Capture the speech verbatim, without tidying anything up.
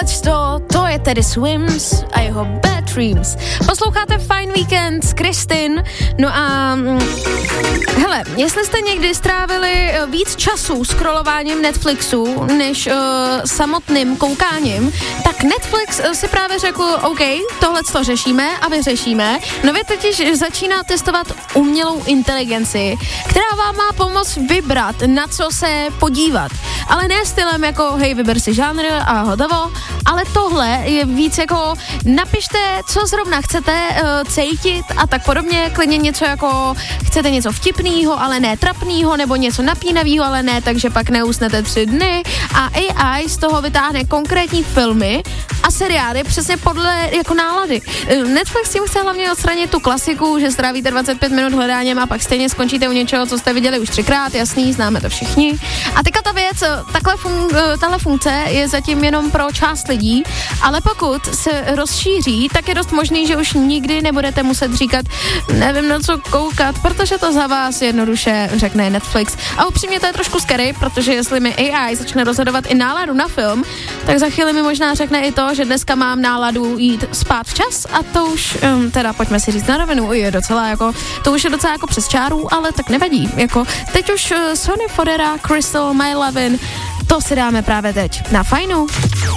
tohleto, to je tedy Swims a jeho Bad Dreams. Posloucháte Fine Weekend s Kristin, no a hele, jestli jste někdy strávili víc času scrollováním Netflixu, než uh, samotným koukáním, tak Netflix si právě řekl, OK, tohle to řešíme a vyřešíme. Nově totiž začíná testovat umělou inteligenci, která vám má pomoct vybrat, na co se podívat. Ale ne stylem jako hej, vyber si žánr a hotovo, ale tohle je víc jako napište, co zrovna chcete uh, cítit a tak podobně, klidně něco jako chcete něco vtipného, ale ne trapného, nebo něco napínavého, ale ne, takže pak neusnete tři dny a A I z toho vytáhne konkrétní filmy a seriály přesně podle jako nálady. Netflix tím chce hlavně odstranit tu klasiku, že strávíte dvacet pět minut hledáním a pak stejně skončíte u něčeho, co jste viděli už třikrát, jasný, známe to všichni. A teďka ta věc, takhle fun- tahle funkce je zatím jenom pro část lidí, ale pokud se rozšíří, tak je dost možný, že už nikdy nebudete muset říkat, nevím na co koukat, protože to za vás jednoduše řekne Netflix. A upřímně to je trošku scary, protože jestli mi A I začne rozhodovat i náladu na film, tak za chvíli mi možná řekne i to, že dneska mám náladu jít spát včas a to už, um, teda pojďme si říct na rovinu, je docela jako, to už je docela jako přes čáru, ale tak nevadí, jako teď už uh, Sony Fodera, Crystal, My Lovin', to si dáme právě teď na Fajnu.